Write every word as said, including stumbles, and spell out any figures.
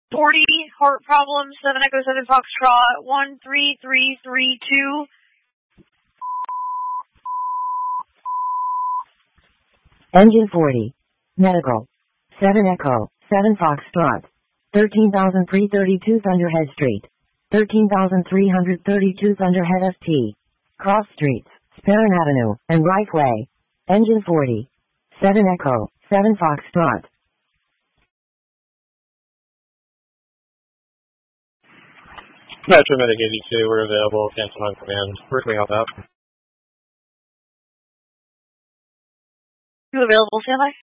forty, heart problem, seven Echo seven Foxtrot, one three three three two. Engine forty. Medical. seven Echo, seven Foxtrot. thirteen thousand three hundred thirty-two Thunderhead Street. thirteen thousand three hundred thirty-two Thunderhead F T. Cross Streets, Sparran Avenue, and Right Way. Engine forty. seven Echo, seven Foxtrot. Metro Medic eighty-two, we're available. Cancel on command. Where can we help out? You available, standby?